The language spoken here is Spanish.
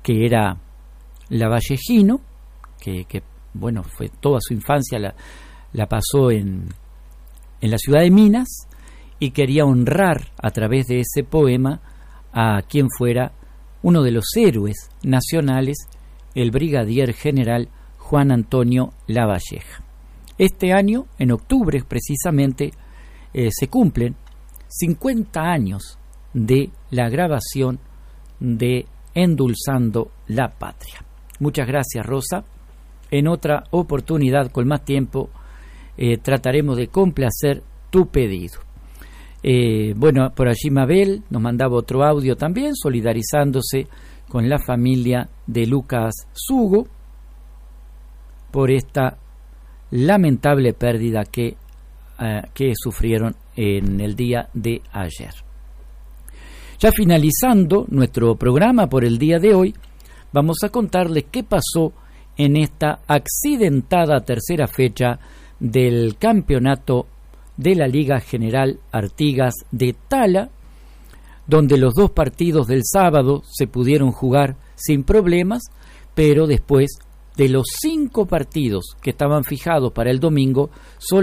que era lavallejino, que bueno, fue toda su infancia la pasó en la ciudad de Minas, y quería honrar a través de ese poema a quien fuera uno de los héroes nacionales, el brigadier general Juan Antonio Lavalleja. Este año, en octubre precisamente, se cumplen 50 años de la grabación de Endulzando la Patria. Muchas gracias, Rosa. En otra oportunidad, con más tiempo, trataremos de complacer tu pedido. Bueno, por allí Mabel nos mandaba otro audio también, solidarizándose con la familia de Lucas Sugo por esta lamentable pérdida que sufrieron en el día de ayer. Ya finalizando nuestro programa por el día de hoy, vamos a contarles qué pasó en esta accidentada tercera fecha del campeonato de la Liga General Artigas de Tala, donde los 2 partidos del sábado se pudieron jugar sin problemas, pero después de los 5 partidos que estaban fijados para el domingo,